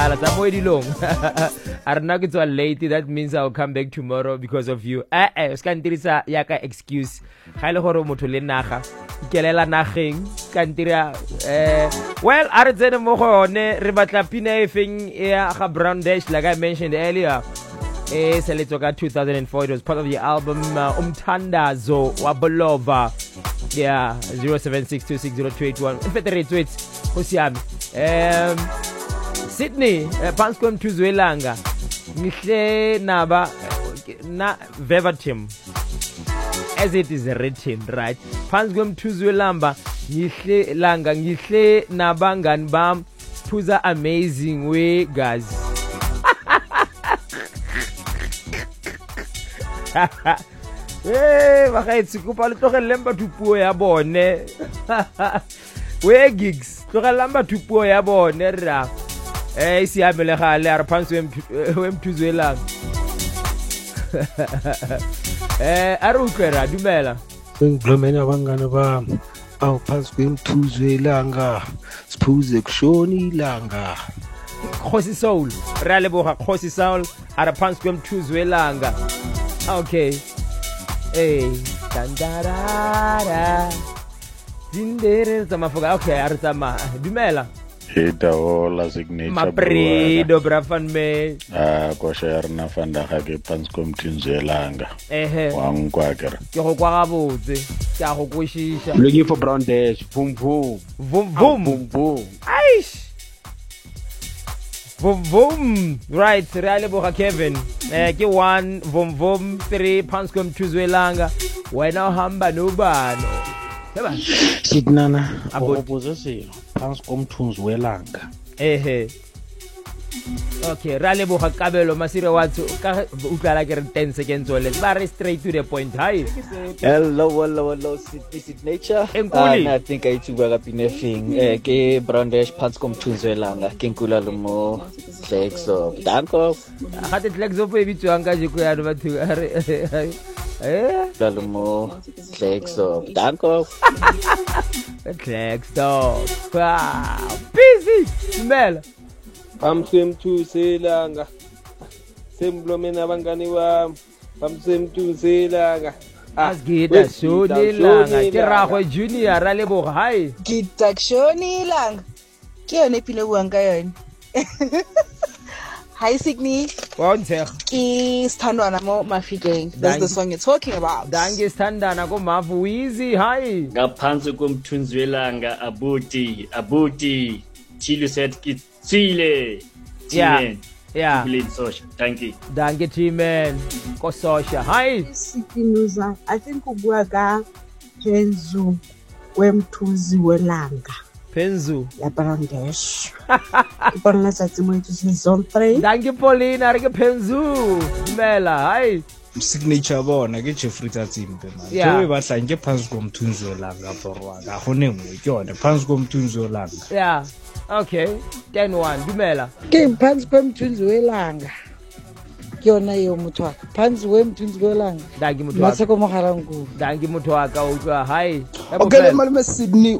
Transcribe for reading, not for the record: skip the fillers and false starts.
long. Arnagito late, that means I'll come back tomorrow because of you. Skantirisa yaka excuse. Haile horo motho le naga. Ikelela nageng. Skantira well, aretsene mo go one re batla pina e feng ya ga Brown Dash like I mentioned earlier. Seletoka 2004, it was part of the album Umthandazo wa Bolova. Yeah, 0762602821. Infeterate it. Hosiami. Sydney, Panskom Tuzwelanga. Nishle Naba na verbatim. As it is written, right? Panskom Tuzwelamba. Nishle Langa. Nishle Nabangan Bam. Puza amazing way, guys. Bagaetsi kopa le tlogelle mba thupuo ya bone. We gigs tlogella mba thupuo ya bone ra. Isi amele gale a re phansi we mthuzwelang. A re utlwera dumela. Ngilomena abangane bami. Awu phansi kwemthuzwelanga. Siphuze kushoni ilanga. Khosi Soul, re a leboga Khosi Soul a re phansi kwemthuzwelanga. Okay. Hey, dandarara. Dindere zamafoga. Okay, arzama. Dumela. Hita hola signature. Mapredo brafan me. Kwa shayarna fanda hage panskom tinzelanga. Wangkwakera. Ke go kwa gabotse. Ke a go kwishisha. Looking for Brown Dash. Boom boom. Boom boom. Boom boom. Aish. Boom boom. Right, reale boga Kevin. Ke 1 vom vom 3 Panskom Tuzwelanga. Wena hamba nobano. Yeba. Sidnana abobuze silo. Panskom Tuzwelanga. Okay, reale boga Kabelo Masire watso ka utlala ke re 10 seconds ole. Ba re straight to the point. Hi. Hello, Signature. I think I too got pinefing. Ke Brown Dash Panskom Tuzwelanga. Ke nkula lo mo flex of danko. Hate flex of e bitswang ka jeko ya batho lo mo flex of danko. Flex of. Wow. Busy. Mel. Pamsemthuzelanga. Semblomena abangani wami. Pamsemthuzelanga. Asgida shoni langa ke ragwe Junior ra leboga. Hi. Gita shoni langa. Ke yone pile buang ka yone. Hi Signy. Ki standwana mo Mafikeng. That's the song you're talking about. Dange standana ko Mafu Easy. Hi. Ngaphansi komthunzwelanga abuti. Chilu said kitsile. Yeah. Thank you. Dange T-Man. Ko Sosha. Hi. Sikinuza. I think ubua ka Penzu wemthuzwelanga. Penzu. Ya Brown Dash. Ipona tsatsi mo itu season 3. Danke Paulina re ke Penzu. Dumela. Hi. Signature bona ke Jeffrey Tatsimpe man. Ke ba tlanke phansi komthunzwelanga borwa. Ga gone ngwe ke yone phansi komthunzwelanga. Yeah. Okay. 10-1. Dumela. Ke phansi komthunzwelanga. Ke yona yo motho wa phansi wemthunzwelanga. Danke motho wa. Maseko mo garangu. Danke motho wa ka utlwa. Hi. Okay, malume Sydney